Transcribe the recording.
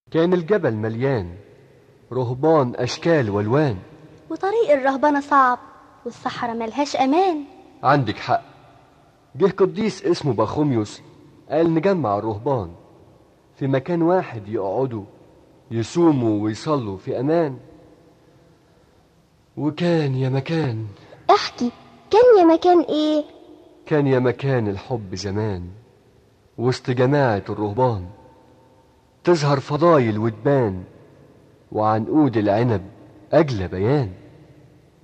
كان الجبل مليان رهبان أشكال والوان، وطريق الرهبنة صعب والصحراء ملهاش أمان. عندك حق. جه قديس اسمه بخوميوس قال نجمع الرهبان في مكان واحد يقعدوا يصوموا ويصلوا في أمان. وكان يا مكان. احكي، كان يا مكان ايه؟ كان يا مكان الحب زمان وسط جماعة الرهبان، تظهر فضايل وتبان وعنقود العنب أجلى بيان.